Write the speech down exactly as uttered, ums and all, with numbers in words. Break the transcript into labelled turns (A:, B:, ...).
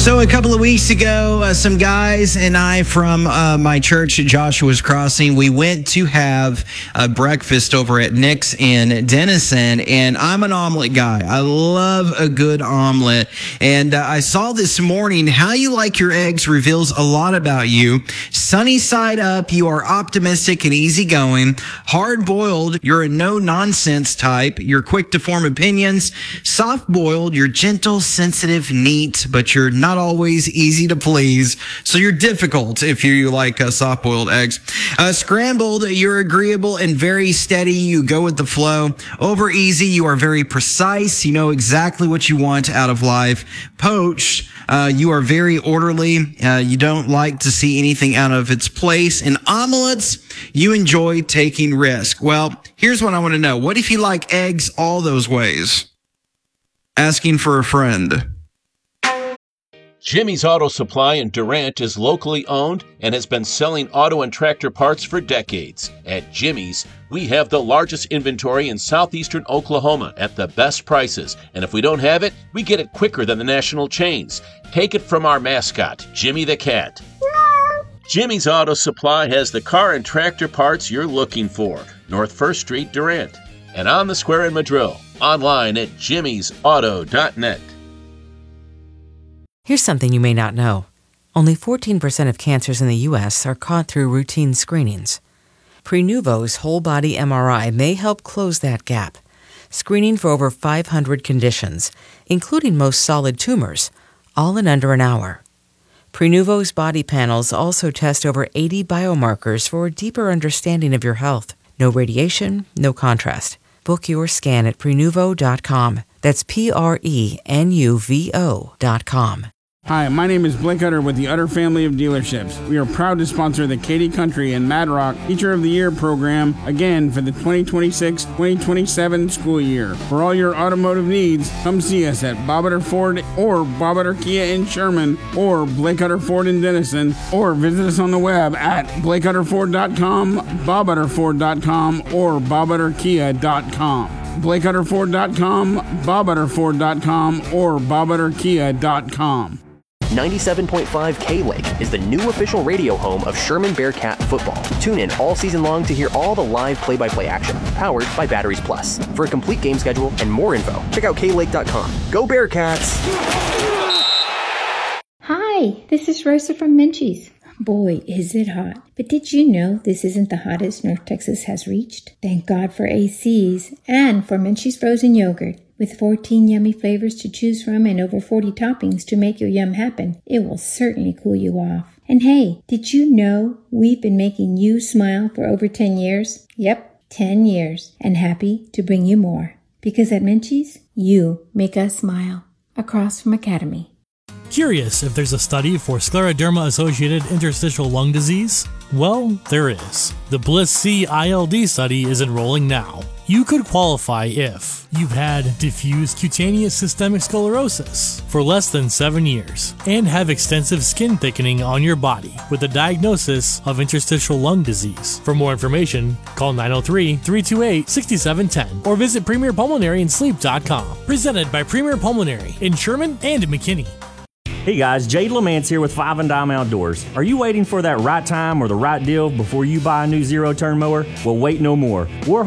A: So a couple of weeks ago, uh, some guys and I from uh, my church at Joshua's Crossing, we went to have a breakfast over at Nick's in Denison, and I'm an omelet guy. I love a good omelet, and uh, I saw this morning how you like your eggs reveals a lot about you. Sunny side up, you are optimistic and easygoing. Hard-boiled, you're a no-nonsense type. You're quick to form opinions. Soft-boiled, you're gentle, sensitive, neat, but you're not always easy to please, so you're difficult if you like uh, soft-boiled eggs. Uh, scrambled, you're agreeable and very steady. You go with the flow. Over easy, you are very precise. You know exactly what you want out of life. Poached, uh, you are very orderly. Uh, you don't like to see anything out of its place. And omelets, you enjoy taking risk. Well, here's what I want to know. What if you like eggs all those ways? Asking for a friend.
B: Jimmy's Auto Supply in Durant is locally owned and has been selling auto and tractor parts for decades. At Jimmy's, we have the largest inventory in southeastern Oklahoma at the best prices, and if we don't have it, we get it quicker than the national chains. Take it from our mascot, Jimmy the Cat. Jimmy's Auto Supply has the car and tractor parts you're looking for. North First Street, Durant, and on the square in Madrill. Online at jimmys auto dot net.
C: Here's something you may not know. Only fourteen percent of cancers in the U S are caught through routine screenings. Prenuvo's whole-body M R I may help close that gap, screening for over five hundred conditions, including most solid tumors, all in under an hour. Prenuvo's body panels also test over eighty biomarkers for a deeper understanding of your health. No radiation, no contrast. Book your scan at prenuvo dot com. That's P R E N U V O dot com.
D: Hi, my name is Blake Utter with the Utter family of dealerships. We are proud to sponsor the Katy Country and Mad Rock Teacher of the Year program again for the twenty twenty-six twenty twenty-seven school year. For all your automotive needs, come see us at Bob Utter Ford or Bob Utter Kia in Sherman or Blake Utter Ford in Denison, or visit us on the web at blake utter ford dot com, bob utter ford dot com, or bob utter kia dot com. blake utter ford dot com, bob utter ford dot com, or bob utter kia dot com.
E: ninety-seven point five K-Lake is the new official radio home of Sherman Bearcat football. Tune in all season long to hear all the live play-by-play action, powered by Batteries Plus. For a complete game schedule and more info, check out K Lake dot com. Go Bearcats!
F: Hi, this is Rosa from Menchie's. Boy, is it hot. But did you know this isn't the hottest North Texas has reached? Thank God for A Cs and for Menchie's frozen yogurt. With fourteen yummy flavors to choose from and over forty toppings to make your yum happen, it will certainly cool you off. And hey, did you know we've been making you smile for over ten years? Yep, ten years. And happy to bring you more. Because at Menchie's, you make us smile. Across from Academy.
G: Curious if there's a study for scleroderma-associated interstitial lung disease? Well, there is. The BLISS-C I L D study is enrolling now. You could qualify if you've had diffuse cutaneous systemic sclerosis for less than seven years and have extensive skin thickening on your body with a diagnosis of interstitial lung disease. For more information, call nine oh three, three two eight, six seven one zero or visit premier pulmonary and sleep dot com. Presented by Premier Pulmonary in Sherman and McKinney.
H: Hey guys, Jade Lamance here with Five and Dime Outdoors. Are you waiting for that right time or the right deal before you buy a new zero-turn mower? Well, wait no more. We're